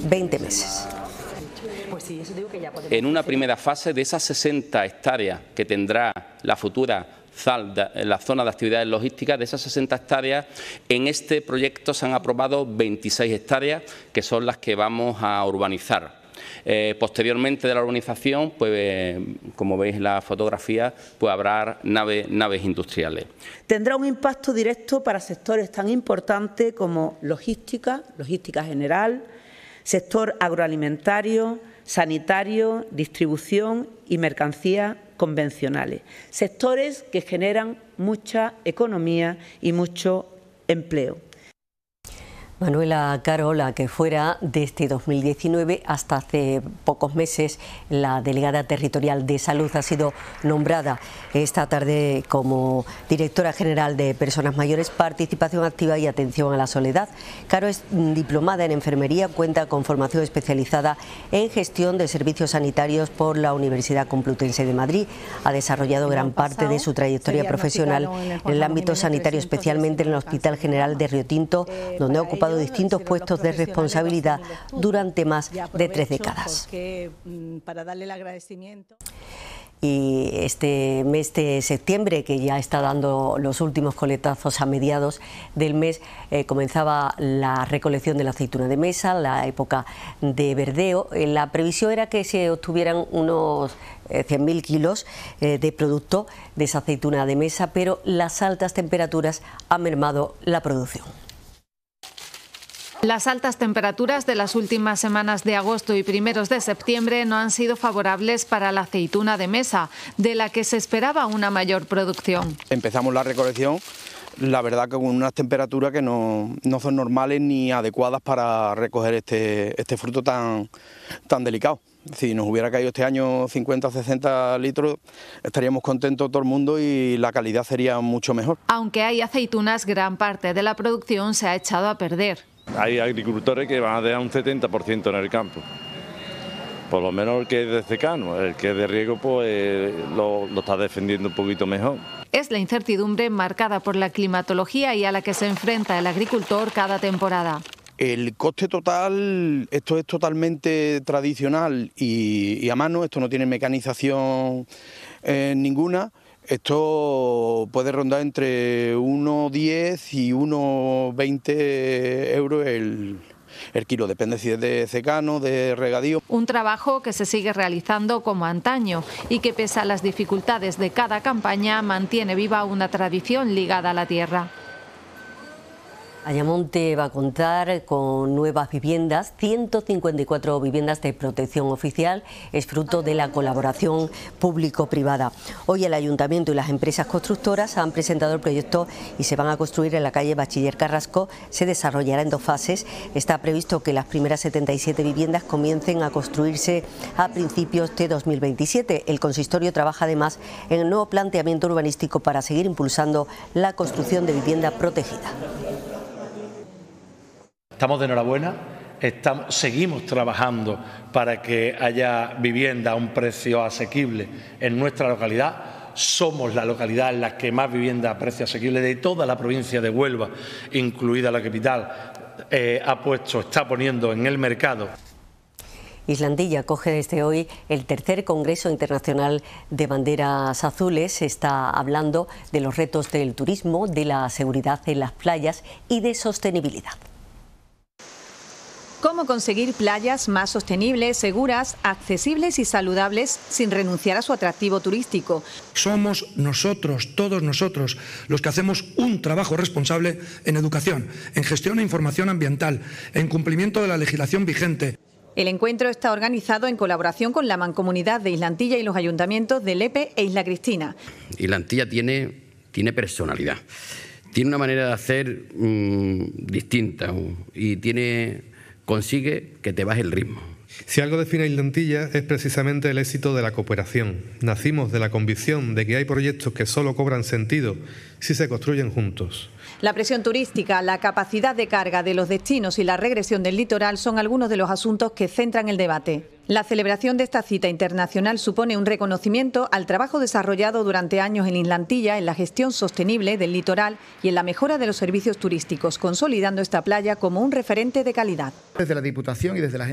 20 meses. En una primera fase, de esas 60 hectáreas que tendrá la futura ZAL, la zona de actividades logísticas, de esas 60 hectáreas, en este proyecto se han aprobado 26 hectáreas, que son las que vamos a urbanizar. Posteriormente de la urbanización, pues, como veis en la fotografía, pues habrá naves industriales. Tendrá un impacto directo para sectores tan importantes como logística general, sector agroalimentario, sanitario, distribución y mercancías convencionales. Sectores que generan mucha economía y mucho empleo. Manuela Caro, la que fuera desde 2019 hasta hace pocos meses la delegada territorial de Salud, ha sido nombrada esta tarde como directora general de Personas Mayores, Participación Activa y Atención a la Soledad. Caro es diplomada en enfermería, cuenta con formación especializada en gestión de servicios sanitarios por la Universidad Complutense de Madrid. Ha desarrollado gran parte de su trayectoria profesional en el ámbito sanitario, especialmente en el Hospital General de Río Tinto, donde ha ocupado distintos puestos de responsabilidad durante más de 3 décadas. Y este mes de septiembre, que ya está dando los últimos coletazos a mediados del mes, comenzaba la recolección de la aceituna de mesa, la época de verdeo. La previsión era que se obtuvieran unos 100.000 kilos de producto de esa aceituna de mesa, pero las altas temperaturas han mermado la producción. Las altas temperaturas de las últimas semanas de agosto y primeros de septiembre no han sido favorables para la aceituna de mesa, de la que se esperaba una mayor producción. Empezamos la recolección, la verdad que con unas temperaturas que no son normales ni adecuadas para recoger este fruto tan delicado. Si nos hubiera caído este año 50 o 60 litros, estaríamos contentos todo el mundo y la calidad sería mucho mejor. Aunque hay aceitunas, gran parte de la producción se ha echado a perder. Hay agricultores que van a dejar un 70% en el campo. Por lo menos el que es de secano, el que es de riego pues lo está defendiendo un poquito mejor. Es la incertidumbre marcada por la climatología y a la que se enfrenta el agricultor cada temporada. El coste total, esto es totalmente tradicional y a mano, esto no tiene mecanización ninguna. Esto puede rondar entre 1,10 y 1,20 euros el kilo, depende si es de secano, de regadío. Un trabajo que se sigue realizando como antaño y que, pese a las dificultades de cada campaña, mantiene viva una tradición ligada a la tierra. Ayamonte va a contar con nuevas viviendas, 154 viviendas de protección oficial, es fruto de la colaboración público-privada. Hoy el Ayuntamiento y las empresas constructoras han presentado el proyecto y se van a construir en la calle Bachiller Carrasco. Se desarrollará en 2 fases. Está previsto que las primeras 77 viviendas comiencen a construirse a principios de 2027. El consistorio trabaja además en el nuevo planteamiento urbanístico para seguir impulsando la construcción de vivienda protegida. Estamos de enhorabuena, seguimos trabajando para que haya vivienda a un precio asequible en nuestra localidad. Somos la localidad en la que más vivienda a precio asequible de toda la provincia de Huelva, incluida la capital, está poniendo en el mercado. Islandilla acoge desde hoy el 3er Congreso Internacional de Banderas Azules. Se está hablando de los retos del turismo, de la seguridad en las playas y de sostenibilidad. ¿Cómo conseguir playas más sostenibles, seguras, accesibles y saludables sin renunciar a su atractivo turístico? Somos nosotros, todos nosotros, los que hacemos un trabajo responsable en educación, en gestión e información ambiental, en cumplimiento de la legislación vigente. El encuentro está organizado en colaboración con la Mancomunidad de Islantilla y los ayuntamientos de Lepe e Isla Cristina. Islantilla tiene personalidad, tiene una manera de hacer distinta y consigue que te baje el ritmo. Si algo define a Islantilla es precisamente el éxito de la cooperación. Nacimos de la convicción de que hay proyectos que solo cobran sentido si se construyen juntos. La presión turística, la capacidad de carga de los destinos y la regresión del litoral son algunos de los asuntos que centran el debate. La celebración de esta cita internacional supone un reconocimiento al trabajo desarrollado durante años en Islantilla en la gestión sostenible del litoral y en la mejora de los servicios turísticos, consolidando esta playa como un referente de calidad. Desde la Diputación y desde la